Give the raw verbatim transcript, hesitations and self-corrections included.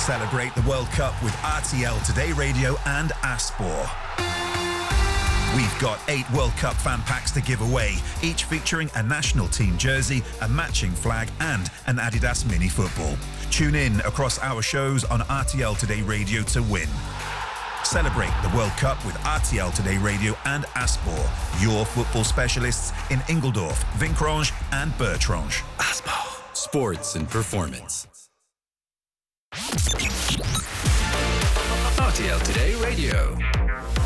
Celebrate the World Cup with R T L Today Radio and Aspor. We've got eight World Cup fan packs to give away, each featuring a national team jersey, a matching flag and an Adidas mini football. Tune in across our shows on R T L Today Radio to win. Celebrate the World Cup with R T L Today Radio and Aspor, your football specialists in Ingledorf, Vincrange and Bertrange. Aspor, sports and performance. R T L Today Radio.